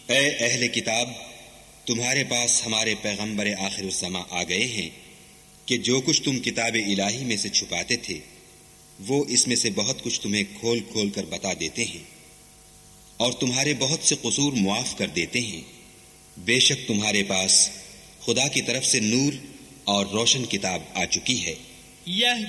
ऐ अहले किताब, तुम्हारे पास हमारे पैगंबर आखिरुज़्ज़मा आ गए हैं कि जो कुछ तुम किताब इलाही में से छुपाते थे वो इसमें से बहुत कुछ तुम्हें खोल खोल कर बता देते हैं और तुम्हारे बहुत से कसूर मुआफ कर देते हैं। बेशक तुम्हारे पास खुदा की तरफ से नूर और रोशन किताब आ चुकी है।